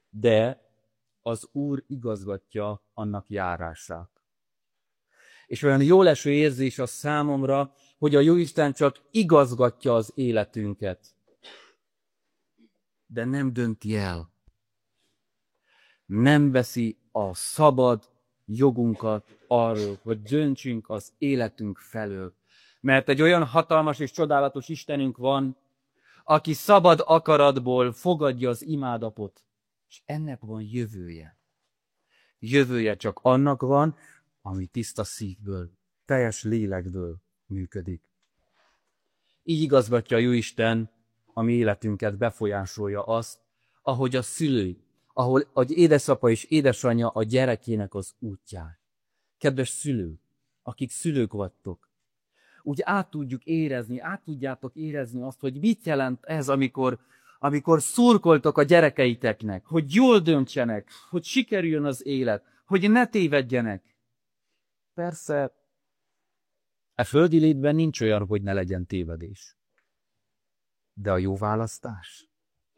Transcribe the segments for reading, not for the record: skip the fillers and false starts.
de az Úr igazgatja annak járását. És olyan jóleső érzés az számomra, hogy a Jóisten csak igazgatja az életünket, de nem dönti el. Nem veszi a szabad jogunkat arról, hogy döntsünk az életünk felől. Mert egy olyan hatalmas és csodálatos Istenünk van, aki szabad akaratból fogadja az imádapot, és ennek van jövője. Jövője csak annak van, ami tiszta szívből, teljes lélekből működik. Így igazgatja a Jóisten a mi életünket, befolyásolja azt, ahogy a szülői, ahogy édesapa és édesanyja a gyerekének az útján. Kedves szülők, akik szülők vagytok, úgy át tudjátok érezni azt, hogy mit jelent ez, amikor szurkoltok a gyerekeiteknek, hogy jól döntsenek, hogy sikerüljön az élet, hogy ne tévedjenek. Persze, a földi létben nincs olyan, hogy ne legyen tévedés. De a jó választás?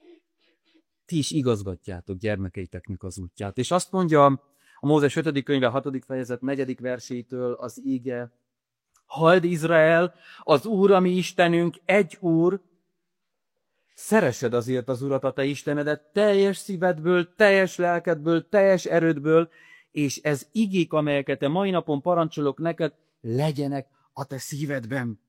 Ti is igazgatjátok gyermekeiteknek az útját. És azt mondja a Mózes 5. könyve 6. fejezet 4. versétől az íge: Halld Izrael, az Úr, a mi Istenünk, egy Úr, szeressed azért az Urat, a te Istenedet, teljes szívedből, teljes lelkedből, teljes erődből, és ez igék, amelyeket te mai napon parancsolok neked, legyenek a te szívedben.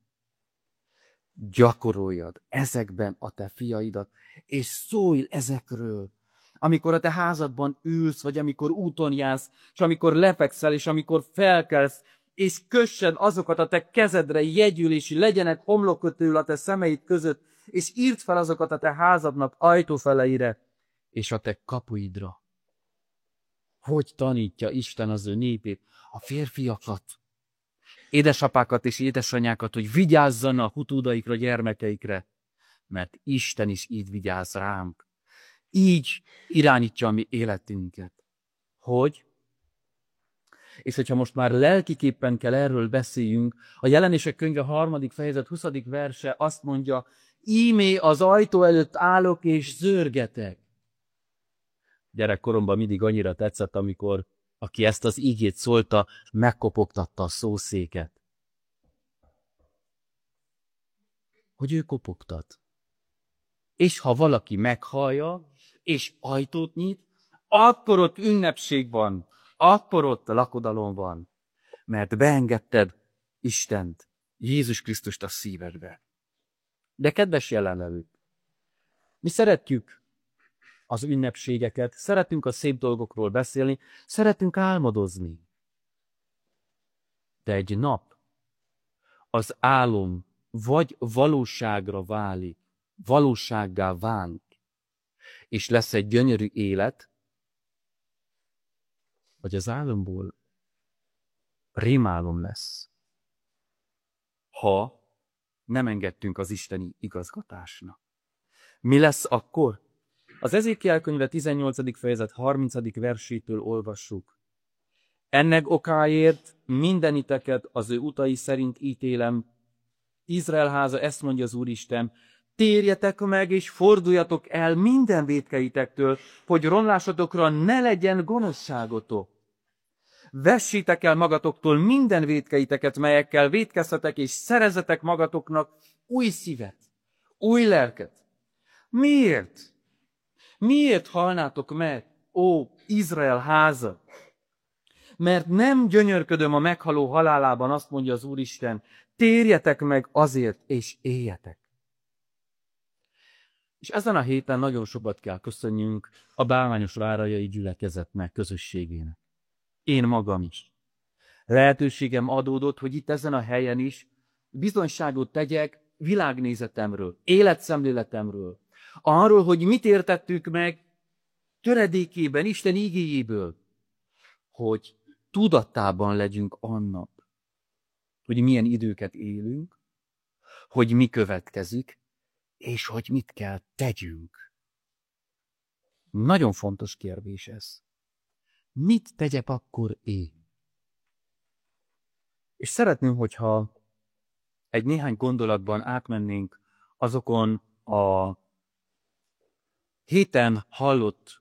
Gyakoroljad ezekben a te fiaidat, és szólj ezekről. Amikor a te házadban ülsz, vagy amikor úton jársz, és amikor lefekszel, és amikor felkelsz, és kössed azokat a te kezedre jegyül, és legyenek homlokkötőül a te szemeid között, és írd fel azokat a te házadnak ajtófeleire, és a te kapuidra. Hogy tanítja Isten az ő népét, a férfiakat, édesapákat és édesanyákat, hogy vigyázzanak utódaikra, gyermekeikre, mert Isten is így vigyáz ránk. Így irányítja a mi életünket. Hogy? És hogyha most már lelkiképpen kell erről beszéljünk, a Jelenések könyve 3. fejezet 20. verse azt mondja: íme az ajtó előtt állok és zörgetek. Gyerekkoromban mindig annyira tetszett, amikor aki ezt az ígét szólta, megkopogtatta a szószéket. Hogy ő kopogtat. És ha valaki meghallja, és ajtót nyit, akkor ott ünnepség van, akkor ott lakodalom van, mert beengedted Istent, Jézus Krisztust a szívedbe. De kedves jelenlevők, mi szeretjük az ünnepségeket, szeretünk a szép dolgokról beszélni, szeretünk álmodozni. De egy nap az álom vagy valóságra válik, valósággá válik, és lesz egy gyönyörű élet, vagy az álomból rémálom lesz, ha nem engedtünk az isteni igazgatásnak. Mi lesz akkor? Az Ezékiel könyve 18. fejezet 30. versétől olvassuk. Ennek okáért mindeniteket az ő utai szerint ítélem. Izrael háza, ezt mondja az Úristen, térjetek meg és forduljatok el minden vétkeitektől, hogy romlásotokra ne legyen gonoszságotok. Vessétek el magatoktól minden vétkeiteket, melyekkel vétkeztetek, és szerezzetek magatoknak új szívet, új lelket. Miért? Miért halnátok meg, ó Izrael háza? Mert nem gyönyörködöm a meghaló halálában, azt mondja az Úristen, térjetek meg azért, és éljetek. És ezen a héten nagyon sokat kell köszönjünk a Bálványos Várajai gyülekezetnek, közösségének. Én magam is. Lehetőségem adódott, hogy itt ezen a helyen is bizonyságot tegyek világnézetemről, életszemléletemről, arról, hogy mit értettük meg töredékében, Isten igéjéből, hogy tudatában legyünk annak, hogy milyen időket élünk, hogy mi következik, és hogy mit kell tegyünk. Nagyon fontos kérdés ez. Mit tegyek akkor én? És szeretném, hogyha egy néhány gondolatban átmennénk azokon a héten hallott